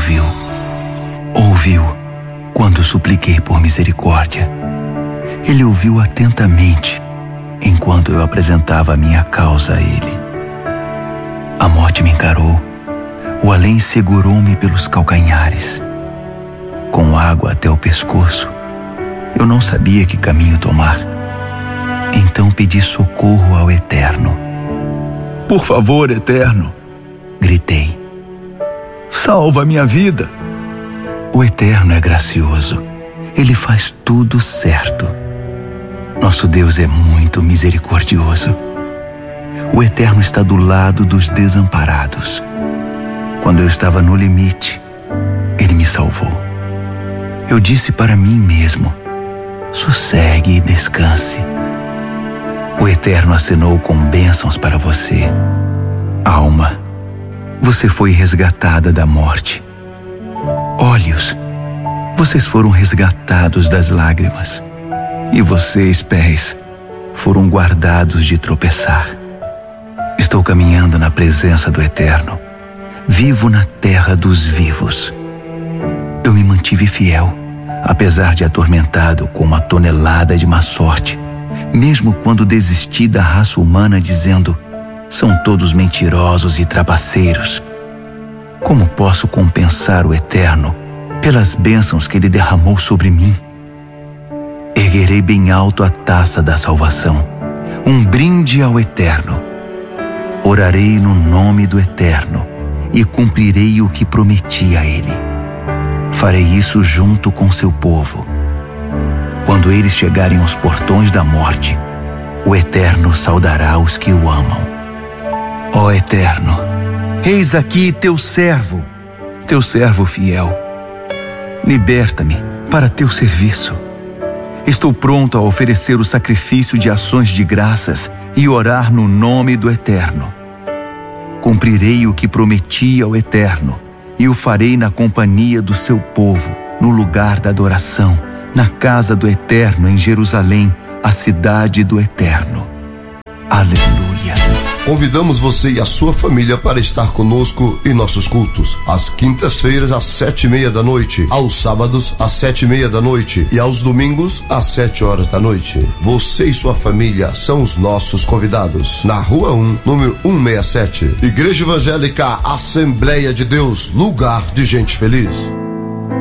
ouviu quando supliquei por misericórdia. Ele ouviu atentamente enquanto eu apresentava a minha causa a Ele. A morte me encarou, o além segurou-me pelos calcanhares. Com água até o pescoço, eu não sabia que caminho tomar. Então pedi socorro ao Eterno. Por favor, Eterno, gritei, salva minha vida. O Eterno é gracioso, Ele faz tudo certo. Nosso Deus é muito misericordioso. O Eterno está do lado dos desamparados. Quando eu estava no limite, Ele me salvou. Eu disse para mim mesmo, sossegue e descanse. O Eterno acenou com bênçãos para você. Alma, você foi resgatada da morte. Olhos, vocês foram resgatados das lágrimas. E vocês, pés, foram guardados de tropeçar. Estou caminhando na presença do Eterno. Vivo na terra dos vivos. Eu me mantive fiel, apesar de atormentado com uma tonelada de má sorte, mesmo quando desisti da raça humana dizendo, são todos mentirosos e trapaceiros. Como posso compensar o Eterno pelas bênçãos que Ele derramou sobre mim? Erguerei bem alto a taça da salvação, um brinde ao Eterno. Orarei no nome do Eterno e cumprirei o que prometi a Ele. Farei isso junto com seu povo. Quando eles chegarem aos portões da morte, o Eterno saudará os que o amam. Ó Eterno, eis aqui teu servo fiel. Liberta-me para teu serviço. Estou pronto a oferecer o sacrifício de ações de graças e orar no nome do Eterno. Cumprirei o que prometi ao Eterno e o farei na companhia do seu povo, no lugar da adoração, na casa do Eterno em Jerusalém, a cidade do Eterno. Aleluia. Convidamos você e a sua família para estar conosco em nossos cultos. Às quintas-feiras, às 7:30 da noite. Aos sábados, às 7:30 da noite. E aos domingos, às 7 horas da noite. Você e sua família são os nossos convidados. Na Rua 1, número 167. Igreja Evangélica Assembleia de Deus, lugar de gente feliz.